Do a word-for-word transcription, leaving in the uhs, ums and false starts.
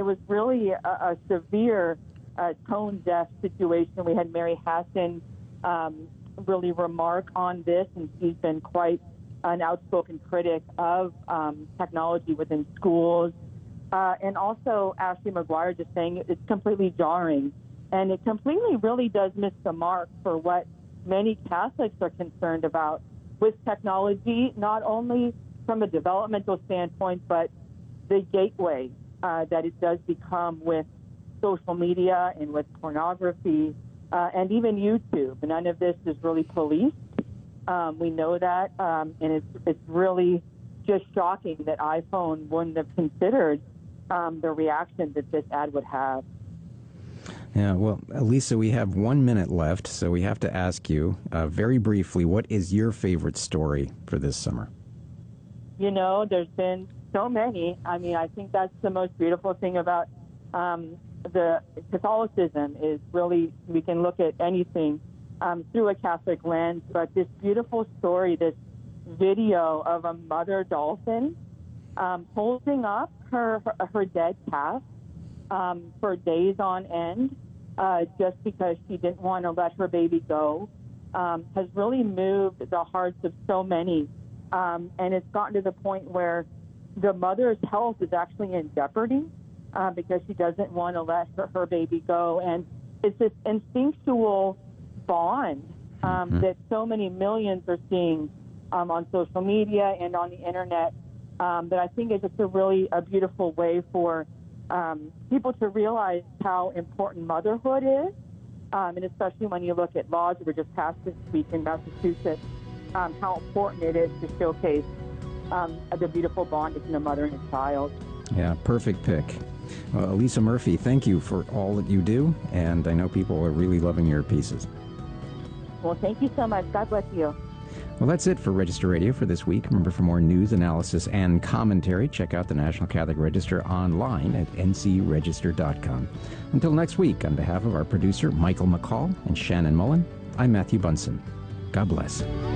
was really a, a severe uh, tone deaf situation. We had Mary Hassan um, really remark on this, and she's been quite an outspoken critic of um, technology within schools. Uh, and also Ashley McGuire just saying it's completely jarring. And it completely really does miss the mark for what many Catholics are concerned about with technology, not only from a developmental standpoint, but the gateway uh, that it does become with social media and with pornography uh, and even YouTube. None of this is really policed. Um, we know that, um, and it's, it's really just shocking that iPhone wouldn't have considered um, the reaction that this ad would have. Yeah, well, Lisa, we have one minute left, so we have to ask you uh, very briefly, what is your favorite story for this summer? You know, there's been so many. I mean, I think that's the most beautiful thing about um, the Catholicism is really we can look at anything um, through a Catholic lens. But this beautiful story, this video of a mother dolphin um, holding up her her, her dead calf um, for days on end, uh, just because she didn't want to let her baby go, um, has really moved the hearts of so many. Um, and it's gotten to the point where the mother's health is actually in jeopardy uh, because she doesn't want to let her, her baby go. And it's this instinctual bond um, mm-hmm. that so many millions are seeing um, on social media and on the internet um, that I think is just a really a beautiful way for um, people to realize how important motherhood is. Um, and especially when you look at laws that were just passed this week in Massachusetts, um, how important it is to showcase um, the beautiful bond between a mother and a child. Yeah, perfect pick. Well, Lisa Murphy, thank you for all that you do, and I know people are really loving your pieces. Well, thank you so much. God bless you. Well, that's it for Register Radio for this week. Remember, for more news, analysis, and commentary, check out the National Catholic Register online at n c register dot com. Until next week, on behalf of our producer, Michael McCall, and Shannon Mullen, I'm Matthew Bunson. God bless.